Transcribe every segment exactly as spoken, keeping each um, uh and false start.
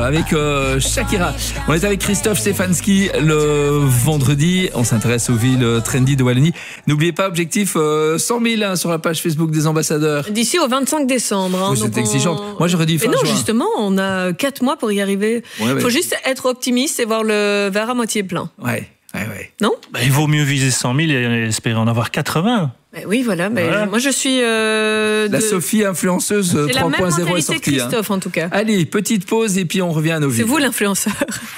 avec euh, Shakira. On est avec Christophe Stefanski le vendredi. On s'intéresse aux villes trendy de Wallonie. N'oubliez pas, objectif euh, cent mille hein, sur la page Facebook des ambassadeurs. D'ici au vingt-cinq décembre. Hein, vous êtes exigeante. On... Moi, j'aurais dit fin Mais non, juin. justement, on a quatre mois pour y arriver. Il ouais, ouais. faut juste être optimiste et voir le verre à moitié plein. Ouais, ouais, ouais. Non ? Bah, il vaut mieux viser cent mille et espérer en avoir quatre-vingts. Bah oui, voilà. Mais voilà. Moi, je suis... Euh, la de... Sophie influenceuse trois point zéro est sortie. C'est Christophe, hein. en tout cas. Allez, petite pause et puis on revient à nos vies. C'est vous l'influenceur.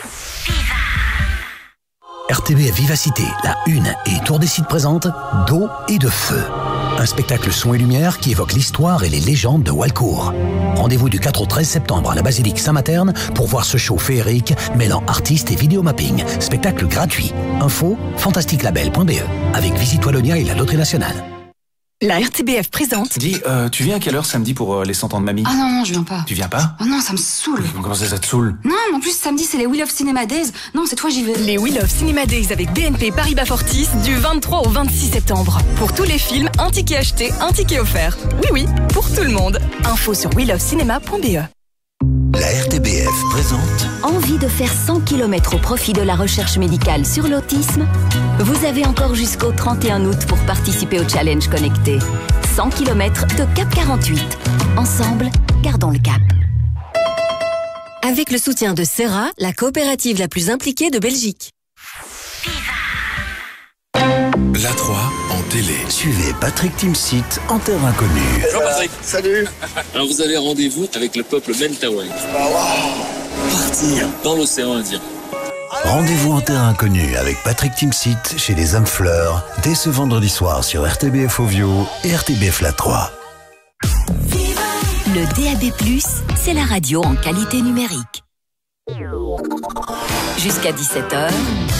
R T B F Vivacité, la une et Tour des Sites présente D'eau et de feu. Un spectacle son et lumière qui évoque l'histoire et les légendes de Walcourt. Rendez-vous du quatre au treize septembre à la basilique Saint-Materne pour voir ce show féerique mêlant artistes et vidéomapping. Spectacle gratuit. Info fantasticlabel point b e avec Visite Wallonia et la Loterie Nationale. La R T B F présente. Dis, euh, tu viens à quelle heure samedi pour euh, les cent ans de mamie ? Ah non, non, je viens pas. Tu viens pas ? Oh non, ça me saoule. Mais comment ça, ça te saoule ? Non, mais en plus, samedi, c'est les We Love Cinema Days. Non, cette fois, j'y vais. Les We Love Cinema Days avec B N P Paribas Fortis du vingt-trois au vingt-six septembre. Pour tous les films, un ticket acheté, un ticket offert. Oui, oui, pour tout le monde. Info sur we love cinema point b e. La R T B F présente. Envie de faire cent kilomètres au profit de la recherche médicale sur l'autisme ? Vous avez encore jusqu'au trente et un août pour participer au challenge connecté. cent kilomètres de Cap quarante-huit. Ensemble, gardons le cap. Avec le soutien de Serra, la coopérative la plus impliquée de Belgique. La trois en télé. Suivez Patrick Timsit en terre inconnue. Bonjour Patrick. Salut. Alors vous avez rendez-vous avec le peuple Mentawai. Ah wow. Partir dans l'océan Indien. Rendez-vous en terre inconnue avec Patrick Timsit chez les Hommes Fleurs dès ce vendredi soir sur R T B F Ovio et R T B F La trois. Le D A B plus, c'est la radio en qualité numérique. Jusqu'à dix-sept heures.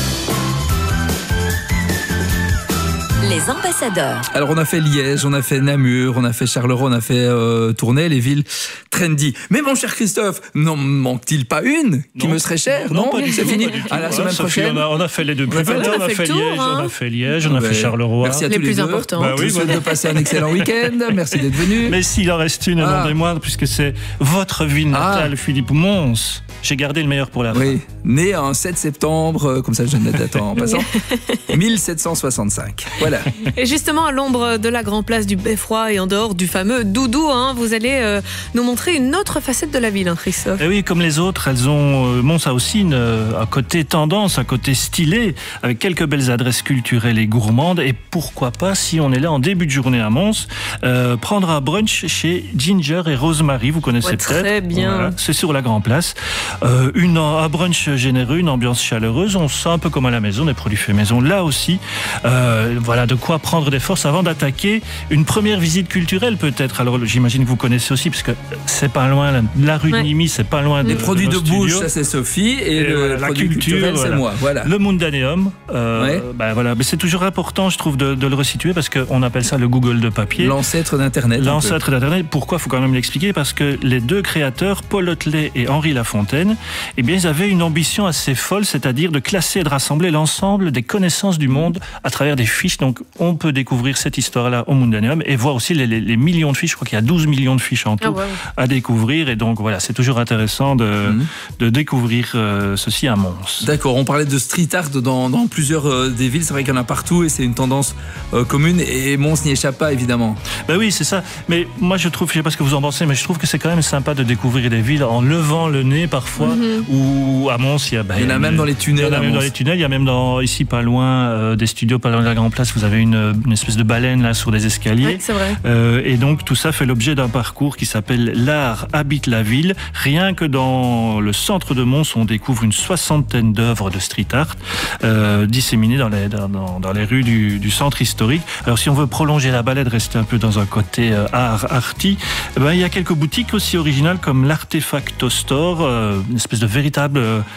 Les ambassadeurs. Alors on a fait Liège, on a fait Namur, on a fait Charleroi, on a fait euh, Tournai, les villes trendy. Mais mon cher Christophe, n'en manque-t-il pas une qui non. me serait chère? Non, Non, pas du c'est tout, fini. pas du tout. À la Voilà, semaine Sophie, prochaine. on a, on a fait les deux plus belles, on, on a fait tour, Liège, hein. on a fait Liège, on a Ouais. fait Charleroi. Merci à Les tous les plus deux. importants. Bah Je oui, vous souhaite voilà. de passer un excellent week-end. Merci d'être venu. Mais s'il en reste une, et Ah. non des moindres, puisque c'est votre ville natale, Ah. Philippe Mons. J'ai gardé le meilleur pour la fin. Oui, né en sept septembre, euh, comme ça je donne la date en passant, mille sept cent soixante-cinq. Voilà. Et justement, à l'ombre de la Grand Place du Beffroi et en dehors du fameux Doudou, hein, vous allez euh, nous montrer une autre facette de la ville, hein, Christophe. Et oui, comme les autres, elles ont, euh, Mons a aussi une, euh, un côté tendance, un côté stylé, avec quelques belles adresses culturelles et gourmandes. Et pourquoi pas, si on est là en début de journée à Mons, euh, prendre un brunch chez Ginger et Rosemary, vous connaissez Ouais, peut-être. très bien. Voilà, c'est sur la Grand Place. Euh, une, un brunch généreux, une ambiance chaleureuse. On se sent un peu comme à la maison, des produits faits maison. Là aussi, euh, voilà, de quoi prendre des forces avant d'attaquer une première visite culturelle peut-être. Alors j'imagine que vous connaissez aussi, parce que c'est pas loin, la, la rue Ouais. de Nîmes, c'est pas loin Les de produits de, de nos bouche, studios. ça c'est Sophie, et, Et le voilà, la produit culture, culturel, voilà. c'est moi. Voilà. Le Mundaneum, euh, Ouais. ben voilà, mais c'est toujours important, je trouve, de, de le resituer, parce qu'on appelle ça le Google de papier. L'ancêtre d'Internet. un peu. L'ancêtre d'Internet. Pourquoi? Il faut quand même l'expliquer, parce que les deux créateurs, Paul Hotelet et Henri Lafontaine, eh bien, ils avaient une ambition assez folle, c'est-à-dire de classer et de rassembler l'ensemble des connaissances du monde à travers des fiches. Donc, on peut découvrir cette histoire-là au Mundaneum et voir aussi les, les, les millions de fiches. Je crois qu'il y a douze millions de fiches en tout Ah ouais. à découvrir. Et donc, voilà, c'est toujours intéressant de, Mhm. de découvrir euh, ceci à Mons. D'accord, on parlait de street art dans, dans plusieurs euh, des villes, c'est vrai qu'il y en a partout et c'est une tendance euh, commune et Mons n'y échappe pas évidemment. Ben oui, c'est ça. Mais moi, je trouve, je sais pas ce que vous en pensez, mais je trouve que c'est quand même sympa de découvrir des villes en levant le nez parfois. Mhm. Ou à Mons, il y a, ben, Il y en a une- même dans les tunnels. Il y en a à même dans Mons. les tunnels. Il y a même dans ici pas loin euh, des studios, pas loin de la Grand Place. Vous avez une, une espèce de baleine là sur des escaliers. Ouais, c'est vrai. Euh, et donc tout ça fait l'objet d'un parcours qui s'appelle L'art habite la ville. Rien que dans le centre de Mons, on découvre une soixantaine d'œuvres de street art euh, disséminées dans les, dans, dans, dans les rues du, du centre historique. Alors si on veut prolonger la balade, rester un peu dans un côté euh, art arty, eh ben, il y a quelques boutiques aussi originales comme l'Artefacto Store, euh, une espèce de véritable... Euh,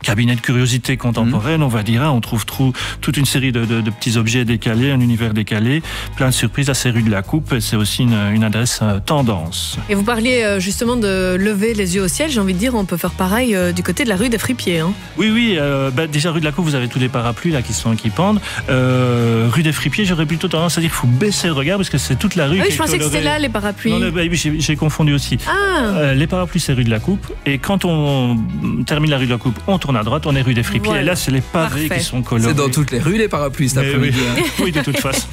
cabinet de curiosité contemporaine, mmh. on va dire. On trouve trou, toute une série de, de, de petits objets décalés, un univers décalé, plein de surprises. À ces rue de la Coupe, c'est aussi une, une adresse euh, tendance. Et vous parliez euh, justement de lever les yeux au ciel. J'ai envie de dire, on peut faire pareil euh, du côté de la rue des Fripiers. Hein. Oui, oui. Euh, bah, déjà, rue de la Coupe, vous avez tous les parapluies là qui sont qui pendent. Euh, rue des Fripiers, j'aurais plutôt tendance à dire qu'il faut baisser le regard parce que c'est toute la rue. Ah oui, qui je pensais colorée. que c'était là les parapluies. Non, bah, oui, j'ai, j'ai confondu aussi. Ah. Euh, les parapluies, c'est rue de la Coupe. Et quand on termine la rue de la Coupe, on tourne à droite, on est rue des Fripiers. Voilà. Et là, c'est les pavés Parfait. qui sont colorés. C'est dans toutes les rues les parapluies cet après-midi. Oui, oui, de toute façon.